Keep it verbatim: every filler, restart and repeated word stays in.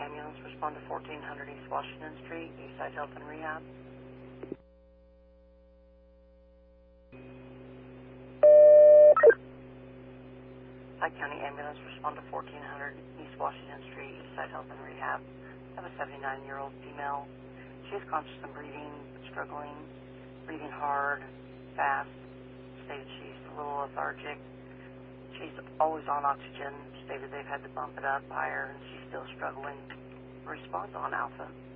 ambulance, respond to fourteen hundred East Washington Street, Eastside Health and Rehab. Pike County Ambulance, respond to fourteen hundred East Washington Street, Eastside Health and Rehab. I have a seventy-nine-year-old female. She is conscious and breathing, but struggling, breathing hard, fast. Stated she's a little lethargic. She's always on oxygen. Stated they've had to bump it up higher, and she's still struggling. Response on Alpha.